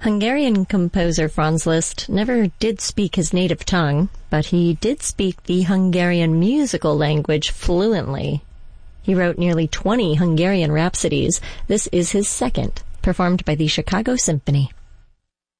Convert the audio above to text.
Hungarian composer Franz Liszt never did speak his native tongue, but he did speak the Hungarian musical language fluently. He wrote nearly 20 Hungarian rhapsodies. This is his second, performed by the Chicago Symphony.